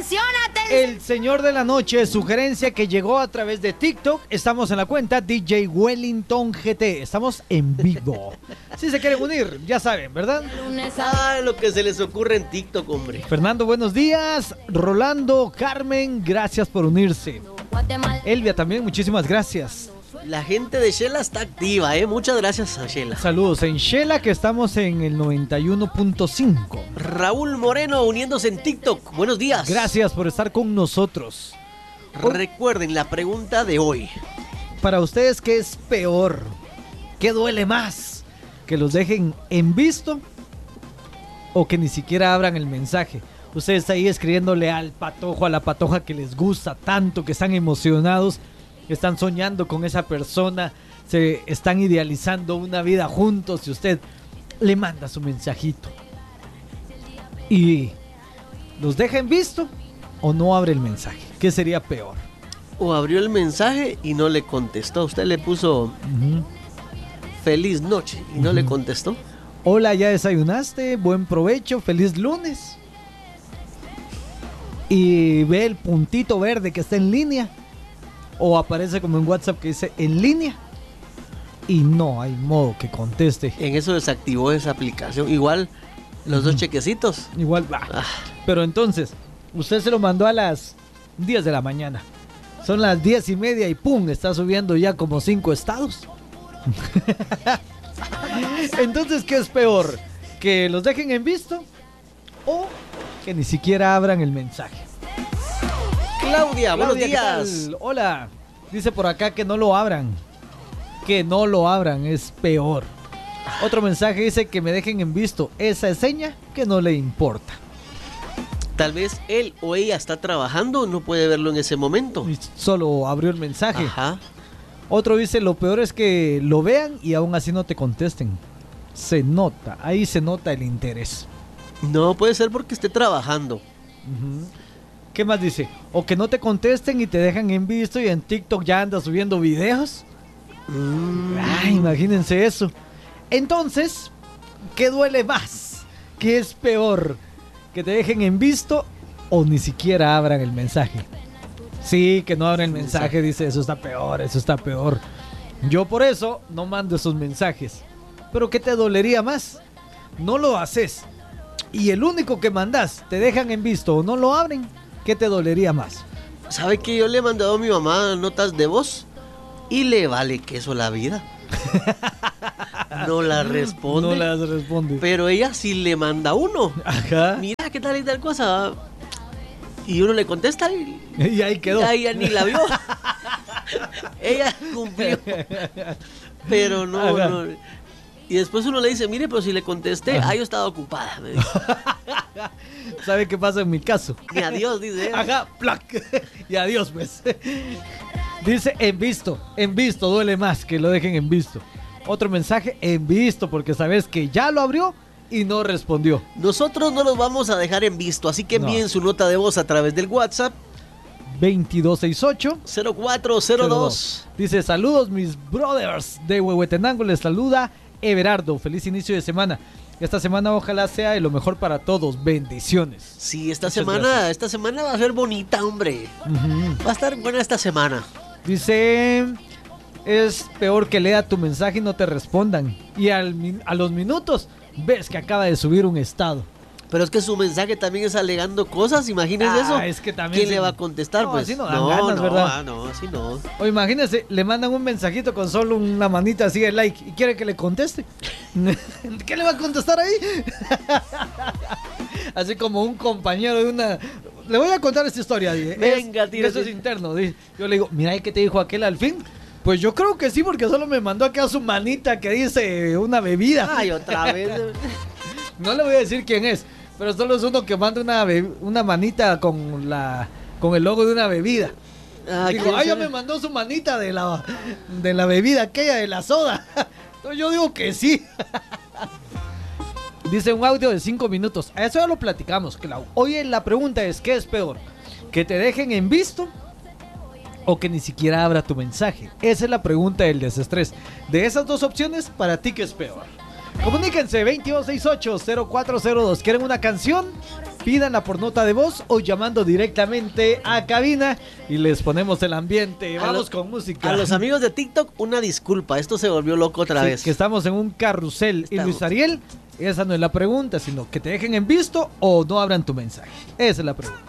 Atención. El señor de la noche, sugerencia que llegó a través de TikTok. Estamos en la cuenta DJ Wellington GT. Estamos en vivo. Si se quieren unir, ya saben, ¿verdad? Lo que se les ocurre en TikTok, hombre. Fernando, buenos días. Rolando, Carmen, gracias por unirse. Elvia también, muchísimas gracias. La gente de Shela está activa, muchas gracias a Shela. Saludos en Shela, que estamos en el 91.5. Raúl Moreno uniéndose en TikTok, buenos días. Gracias por estar con nosotros. Recuerden la pregunta de hoy. Para ustedes, ¿qué es peor? ¿Qué duele más? ¿Que los dejen en visto o que ni siquiera abran el mensaje? Ustedes ahí escribiéndole al patojo, a la patoja que les gusta tanto, que están emocionados, están soñando con esa persona, se están idealizando una vida juntos y usted le manda su mensajito y los deja en visto o no abre el mensaje. ¿Qué sería peor? O abrió el mensaje y no le contestó. Usted le puso feliz noche y no le contestó. Hola, ¿ya desayunaste? Buen provecho, feliz lunes. Y ve el puntito verde que está en línea. O aparece como en WhatsApp que dice en línea. Y no hay modo que conteste. En eso desactivó esa aplicación. Igual los dos chequecitos. Igual va. Pero entonces, usted se lo mandó a las 10 de la mañana. Son las 10:30 y ¡pum! Está subiendo ya como 5 estados. Entonces, ¿qué es peor? ¿Que los dejen en visto? ¿O que ni siquiera abran el mensaje? Claudia, buenos días. Hola. Dice por acá que no lo abran. Que no lo abran, es peor. Otro mensaje dice que me dejen en visto. Esa es seña que no le importa. Tal vez él o ella está trabajando, no puede verlo en ese momento. Y solo abrió el mensaje. Ajá. Otro dice, lo peor es que lo vean y aún así no te contesten. Se nota, ahí se nota el interés. No, puede ser porque esté trabajando. ¿Qué más dice? O que no te contesten y te dejan en visto y en TikTok ya andas subiendo videos. Ay, imagínense eso. Entonces, ¿qué duele más? ¿Qué es peor? ¿Que te dejen en visto o ni siquiera abran el mensaje? Sí, que no abran el mensaje, dice, eso está peor, eso está peor. Yo por eso no mando esos mensajes. Pero ¿qué te dolería más? No lo haces y el único que mandas te dejan en visto o no lo abren. ¿Qué te dolería más? ¿Sabe que yo le he mandado a mi mamá notas de voz? Y le vale queso la vida. No la responde. No las responde. Pero ella sí le manda uno. Ajá. Mira, ¿qué tal y tal cosa? Y uno le contesta y ahí quedó. Y ella ni la vio. Ella cumplió. Pero no. Y después uno le dice, mire, pero si le contesté, yo estaba ocupada, me dijo. ¿Sabe qué pasa en mi caso? Ni adiós, dice él. Ajá, plac. Y adiós, pues. Dice, en visto, duele más que lo dejen en visto. Otro mensaje, en visto, porque sabes que ya lo abrió y no respondió. Nosotros no los vamos a dejar en visto, así que envíen su nota de voz a través del WhatsApp 2268-0402. Dice, saludos mis brothers de Huehuetenango, les saluda Everardo, feliz inicio de semana. Esta semana ojalá sea de lo mejor para todos, bendiciones. Sí, esta semana va a ser bonita, hombre. Va a estar buena esta semana. Dice, es peor que lea tu mensaje y no te respondan. Y a los minutos ves que acaba de subir un estado. Pero es que su mensaje también es alegando cosas, imagínense eso. Es que también ¿Quién le va a contestar? No, pues así no dan ganas, ¿verdad? No, así no. O imagínense, le mandan un mensajito con solo una manita así de like y quiere que le conteste. ¿Qué le va a contestar ahí? Así como un compañero de una... Le voy a contar esta historia. Venga, tira. Eso es interno. Yo le digo, mira, ¿qué te dijo aquel al fin? Pues yo creo que sí, porque solo me mandó acá su manita que dice una bebida. Ay, otra vez. No le voy a decir quién es, pero solo es uno que manda una manita con el logo de una bebida. Digo, ya me mandó su manita de la bebida aquella, de la soda. Entonces yo digo que sí. Dice un audio de 5 minutos. A eso ya lo platicamos, Clau. Hoy la pregunta es, ¿qué es peor? ¿Que te dejen en visto o que ni siquiera abra tu mensaje? Esa es la pregunta del desestrés. De esas dos opciones, ¿para ti qué es peor? Comuníquense 2268-0402. ¿Quieren una canción? Pídanla por nota de voz o llamando directamente a cabina y les ponemos el ambiente. Vamos con música. A los amigos de TikTok, una disculpa. Esto se volvió loco otra vez. Que estamos en un carrusel. Y Luis Ariel, esa no es la pregunta, sino que te dejen en visto o no abran tu mensaje. Esa es la pregunta.